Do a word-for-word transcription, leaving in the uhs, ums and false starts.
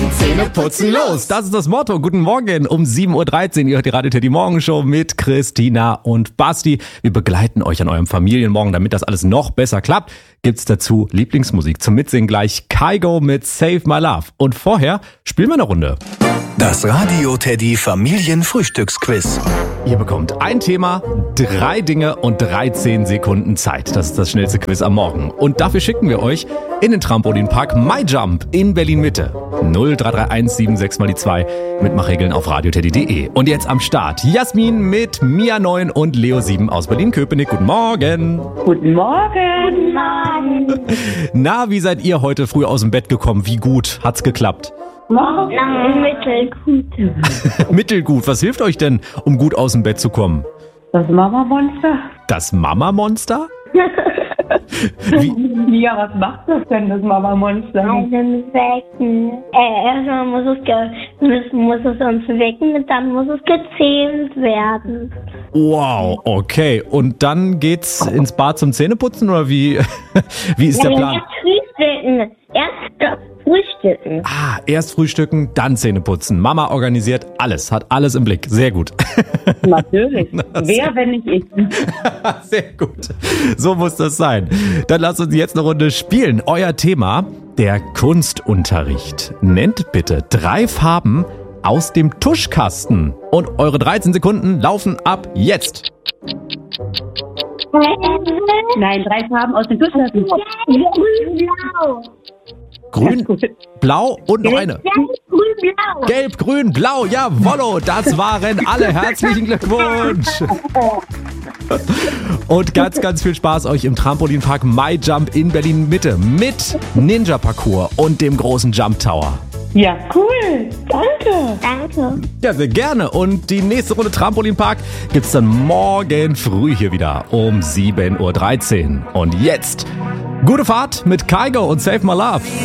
Zähne putzen los. Das ist das Motto. Guten Morgen um sieben Uhr dreizehn. Ihr hört die Radio Teddy Morgenshow mit Christina und Basti. Wir begleiten euch an eurem Familienmorgen, damit das alles noch besser klappt. Gibt's dazu Lieblingsmusik zum Mitsingen gleich Kygo mit Save My Love. Und vorher spielen wir eine Runde. Das Radio Teddy Familienfrühstücksquiz. Ihr bekommt ein Thema, drei Dinge und dreizehn Sekunden Zeit. Das ist das schnellste Quiz am Morgen. Und dafür schicken wir euch in den Trampolinpark MyJump in Berlin-Mitte. null drei drei eins sieben sechs mal die zwei. Mitmachregeln auf radioteddy punkt de. Und jetzt am Start Jasmin mit Mia neun und Leo sieben aus Berlin-Köpenick. Guten Morgen. Guten Morgen. Guten Morgen. Na, wie seid ihr heute früh aus dem Bett gekommen? Wie gut? Hat's geklappt? Na, mittelgut. Mittelgut. Was hilft euch denn, um gut aus dem Bett zu kommen? Das Mama-Monster? Das Mama-Monster? Wie? Ja, was macht das denn, das Mama-Monster? Also wecken. Äh, erstmal muss es, ge- muss es uns wecken und dann muss es gezähmt werden. Wow, okay. Und dann geht's ins Bad zum Zähneputzen oder wie, wie ist der Plan? Erst frühstücken. Erst frühstücken. Ah, erst frühstücken, dann Zähneputzen. Mama organisiert alles, hat alles im Blick. Sehr gut. Natürlich. Wer, wenn nicht ich? Sehr gut. So muss das sein. Dann lasst uns jetzt eine Runde spielen. Euer Thema, der Kunstunterricht. Nennt bitte drei Farben aus dem Tuschkasten. Und eure dreizehn Sekunden laufen ab jetzt. Nein, drei Farben aus den Duschlassen. Grün, blau. Grün, blau und noch eine. Gelb, grün, blau. Gelb, grün, blau, jawollo, das waren alle. Herzlichen Glückwunsch. Und ganz, ganz viel Spaß euch im Trampolinpark MyJump in Berlin-Mitte mit Ninja-Parcours und dem großen Jump Tower. Ja, cool. Danke. Danke. Ja, sehr gerne. Und die nächste Runde Trampolinpark gibt's dann morgen früh hier wieder um sieben Uhr dreizehn. Und jetzt gute Fahrt mit Kygo und Save My Love.